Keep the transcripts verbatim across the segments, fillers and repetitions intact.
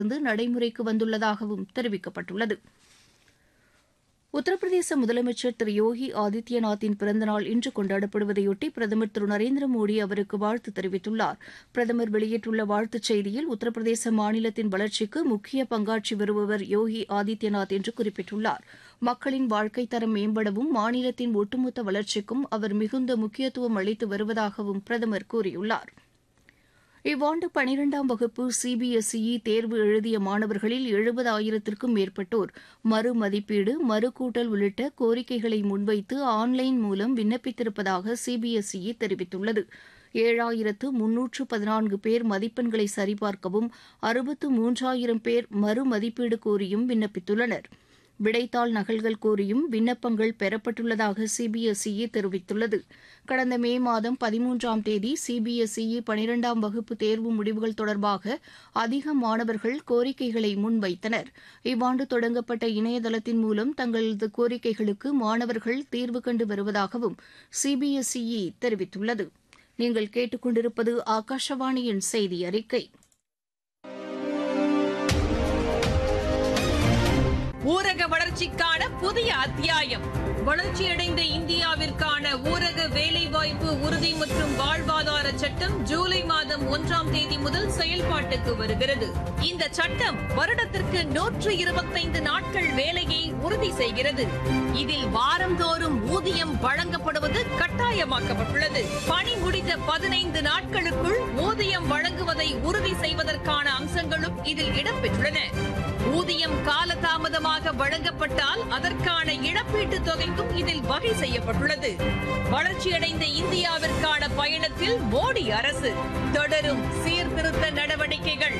இருந்து நடைமுறைக்கு வந்துள்ளதாகவும் தெரிவிக்கப்பட்டுள்ளது. உத்தரப்பிரதேச முதலமைச்சர் திரு யோகி ஆதித்யநாத்தின் பிறந்தநாள் இன்று கொண்டாடப்படுவதையொட்டி பிரதமர் திரு நரேந்திர மோடி அவருக்கு வாழ்த்து தெரிவித்துள்ளார். பிரதமர் வெளியிட்டுள்ள வாழ்த்துச் செய்தியில் உத்தரப்பிரதேச மாநிலத்தின் வளர்ச்சிக்கு முக்கிய பங்காற்றி வருபவர் யோகி ஆதித்யநாத் என்று குறிப்பிட்டுள்ளார். மக்களின் வாழ்க்கைத் தரம் மேம்படவும் மாநிலத்தின் ஒட்டுமொத்த வளர்ச்சிக்கும் அவர் மிகுந்த முக்கியத்துவம் அளித்து வருவதாகவும் பிரதமர் கூறியுள்ளார். இவ்வாண்டு பனிரெண்டாம் வகுப்பு சிபிஎஸ்இ தேர்வு எழுதிய மாணவர்களில் எழுபதாயிரத்திற்கும் மேற்பட்டோர் மறுமதிப்பீடு மறுகூட்டல் உள்ளிட்ட கோரிக்கைகளை முன்வைத்து ஆன்லைன் மூலம் விண்ணப்பித்திருப்பதாக சிபிஎஸ்இ தெரிவித்துள்ளது. ஏழாயிரத்து முன்னூற்று பதினான்கு பேர் மதிப்பெண்களை சரிபார்க்கவும் அறுபத்து மூன்றாயிரம் பேர் மறுமதிப்பீடு கோரியும் விண்ணப்பித்துள்ளனர். விடைத்தாள் நகல்கள் கோரியும் விண்ணப்பங்கள் பெறப்பட்டுள்ளதாக சிபிஎஸ்இ தெரிவித்துள்ளது. கடந்த மே மாதம் பதிமூன்றாம் தேதி சிபிஎஸ்இ பனிரெண்டாம் வகுப்பு தேர்வு முடிவுகள் தொடர்பாக அதிக மாணவர்கள் கோரிக்கைகளை முன்வைத்தனர். இவ்வாண்டு தொடங்கப்பட்ட இணையதளத்தின் மூலம் தங்களது கோரிக்கைகளுக்கு மாணவர்கள் தீர்வு கண்டு வருவதாகவும் சிபிஎஸ்இ தெரிவித்துள்ளது. நீங்கள் கேட்டுக்கொண்டிருப்பது ஆகாஷவாணியின் செய்தி அறிக்கை. ஊரக வளர்ச்சிக்கான புதிய அத்தியாயம். வளர்ச்சியடைந்த இந்தியாவிற்கான ஊரக வேலைவாய்ப்பு உறுதி மற்றும் வாழ்வாதார சட்டம் ஜூலை மாதம் ஒன்றாம் தேதி முதல் செயல்பாட்டுக்கு வருகிறது. இந்த சட்டம் வருடத்திற்கு நூற்று இருபத்தைந்து நாட்கள் வேலையை உறுதி செய்கிறது. இதில் வாரந்தோறும் ஊதியம் வழங்கப்படுவது கட்டாயமாக்கப்பட்டுள்ளது. பணி முடிந்த பதினைந்து நாட்களுக்குள் ஊதியம் வழங்குவதை உறுதி செய்வதற்கான அம்சங்களும் இதில் இடம்பெற்றுள்ளன. ஊதியம் காலதாமதமாக வழங்கப்பட்டால் அதற்கான இழப்பீட்டுத் தொகைக்கும் இதில் வகை செய்யப்பட்டுள்ளது. வளர்ச்சியடைந்த இந்தியாவிற்கான பயணத்தில் மோடி அரசு தொடரும் சீர்திருத்த நடவடிக்கைகள்.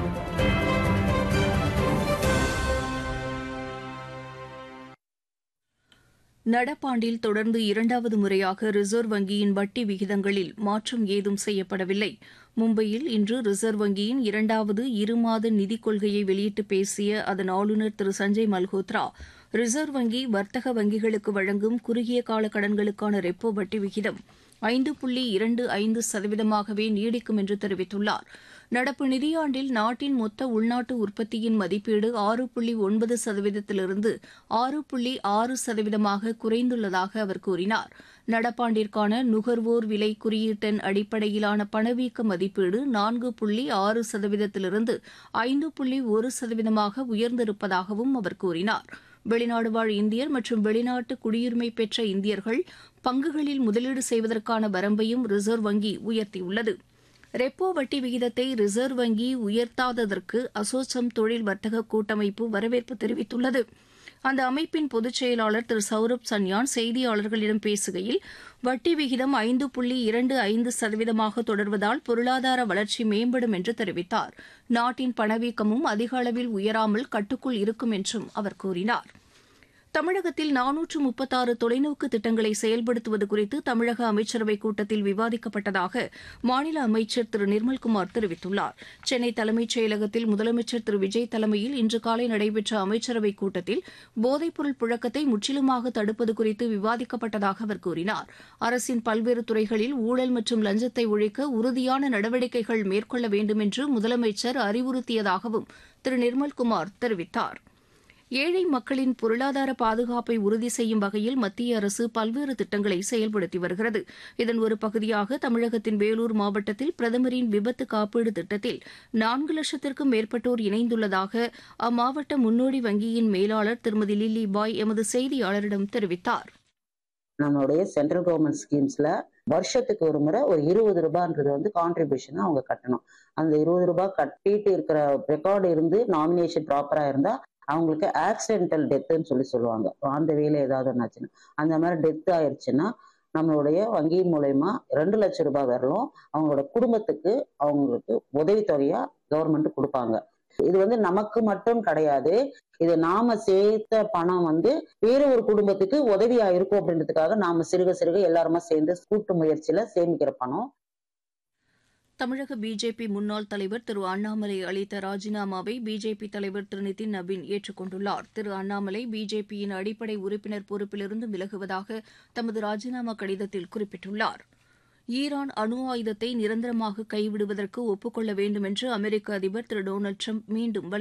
நடப்பாண்டில் தொடர்ந்து இரண்டாவது முறையாக ரிசர்வ் வங்கியின் வட்டி விகிதங்களில் மாற்றம் ஏதும் செய்யப்படவில்லை. மும்பையில் இன்று ரிசர்வ் வங்கியின் இரண்டாவது இருமாத நிதிக் கொள்கையை வெளியிட்டு பேசிய அதன் ஆளுநர் திரு சஞ்சய் மல்ஹோத்ரா, ரிசர்வ் வங்கி வர்த்தக வங்கிகளுக்கு வழங்கும் குறுகிய கால கடன்களுக்கான ரெப்போ வட்டி விகிதம் ஐந்து புள்ளி இரண்டு ஐந்து சதவீதமாகவே நீடிக்கும் என்று தெரிவித்துள்ளார். நடப்பு நிதியாண்டில் நாட்டின் மொத்த உள்நாட்டு உற்பத்தியின் மதிப்பீடு ஆறு புள்ளி ஒன்பது சதவீதத்திலிருந்து ஆறு புள்ளி ஆறு சதவீதமாக குறைந்துள்ளதாக அவர் கூறினார். நடப்பாண்டிற்கான நுகர்வோர் விலை குறியீட்டெண் அடிப்படையிலான பணவீக்க மதிப்பீடு நான்கு புள்ளி ஆறு சதவீதத்திலிருந்து ஐந்து புள்ளி ஒரு சதவீதமாக உயர்ந்திருப்பதாகவும் அவர் கூறினார். வெளிநாடு வாழ் இந்தியர் மற்றும் வெளிநாட்டு குடியுரிமை பெற்ற இந்தியர்கள் பங்குகளில் முதலீடு செய்வதற்கான வரம்பையும் ரிசர்வ் வங்கி உயர்த்தியுள்ளது. ரெப்போ வட்டி விகிதத்தை ரிசர்வ் வங்கி உயர்த்தாததற்கு அசோசம் தொழில் வர்த்தக கூட்டமைப்பு வரவேற்பு தெரிவித்துள்ளது. அந்த அமைப்பின் பொதுச் செயலாளர் திரு சௌரப் சன்யான் செய்தியாளர்களிடம் பேசுகையில், வட்டி விகிதம் ஐந்து புள்ளி இரண்டு ஐந்து சதவீதமாக தொடர்வதால் பொருளாதார வளர்ச்சி மேம்படும் என்று தெரிவித்தார். நாட்டின் பணவீக்கமும் அதிக அளவில் உயராமல் கட்டுக்குள் இருக்கும் என்றும் அவர் கூறினார். தமிழகத்தில் நானூற்று முப்பத்தாறு தொலைநோக்கு திட்டங்களை செயல்படுத்துவது குறித்து தமிழக அமைச்சரவைக் கூட்டத்தில் விவாதிக்கப்பட்டதாக மாநில அமைச்சர் திரு நிர்மல்குமார் தெரிவித்துள்ளார். சென்னை தலைமைச் செயலகத்தில் முதலமைச்சர் திரு விஜய் தலைமையில் இன்று காலை நடைபெற்ற அமைச்சரவைக் கூட்டத்தில் போதைப்பொருள் புழக்கத்தை முற்றிலுமாக தடுப்பது குறித்து விவாதிக்கப்பட்டதாக அவர் கூறினார். அரசின் பல்வேறு துறைகளில் ஊழல் மற்றும் லஞ்சத்தை ஒழிக்க உறுதியான நடவடிக்கைகள் மேற்கொள்ள வேண்டும் என்று முதலமைச்சர் அறிவுறுத்தியதாகவும் திரு நிர்மல்குமார் தெரிவித்தார். ஏழை மக்களின் பொருளாதார பாதுகாப்பை உறுதி செய்யும் வகையில் மத்திய அரசு பல்வேறு திட்டங்களை செயல்படுத்தி வருகிறது. இதன் ஒரு பகுதியாக தமிழகத்தின் வேலூர் மாவட்டத்தில் பிரதமரின் விபத்து காப்பீடு திட்டத்தில் நான்கு லட்சத்திற்கும் மேற்பட்டோர் இணைந்துள்ளதாக அம்மாவட்ட முன்னோடி வங்கியின் மேலாளர் திருமதி லில்லி பாய் எமது செய்தியாளரிடம் தெரிவித்தார். நம்மளுடைய சென்ட்ரல் கவர்மெண்ட் ஸ்கீம்ஸ்ல வருஷத்துக்கு ஒரு முறை ஒரு இருபது ரூபான்றது வந்து கான்ட்ரிபியூஷன் அவங்க கட்டணும். அந்த இருபது ரூபாய் கட்டிட்டு இருக்கிற ரெக்கார்டு இருந்து நாமினேஷன் ப்ராப்பரா இருந்தா அவங்களுக்கு ஆக்சிடென்டல் டெத்துன்னு சொல்லி சொல்லுவாங்க. அந்த வேலை ஏதாவது ஒன்றாச்சுன்னா அந்த மாதிரி டெத் ஆயிடுச்சுன்னா நம்மளுடைய வங்கி மூலயமா ரெண்டு லட்சம் ரூபாய் வரலும் அவங்களோட குடும்பத்துக்கு அவங்களுக்கு உதவித்தொகையா கவர்மெண்ட் கொடுப்பாங்க. இது வந்து நமக்கு மட்டும் கிடையாது, இது நாம சேர்த்த பணம் வந்து வேற ஒரு குடும்பத்துக்கு உதவியா இருக்கும் அப்படின்றதுக்காக நாம சிறுக சிறுக எல்லாருமா சேர்ந்து கூட்டு முயற்சியில சேமிக்கிற பணம். தமிழக பிஜேபி முன்னாள் தலைவர் திரு அண்ணாமலை அளித்த ராஜினாமாவை பிஜேபி தலைவர் திரு நிதின் நபீன் ஏற்றுக் கொண்டுள்ளார். திரு அண்ணாமலை பிஜேபியின் அடிப்படை உறுப்பினர் பொறுப்பிலிருந்து விலகுவதாக தமது ராஜினாமா கடிதத்தில் குறிப்பிட்டுள்ளார். ஈரான் அணு ஆயுதத்தை நிரந்தரமாக கைவிடுவதற்கு ஒப்புக் கொள்ள வேண்டும் என்று அமெரிக்க அதிபர் திரு டொனால்டு ட்ரம்ப் மீண்டும்